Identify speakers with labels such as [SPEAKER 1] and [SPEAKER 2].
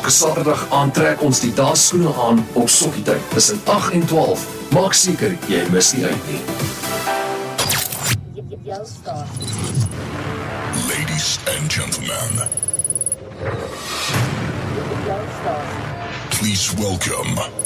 [SPEAKER 1] Elke Saterdag aantrek ons die daagskoene aan op sokkietyd tussen 8 en 12. Maak seker jy mis nie uit nie.
[SPEAKER 2] Ladies and gentlemen, please welcome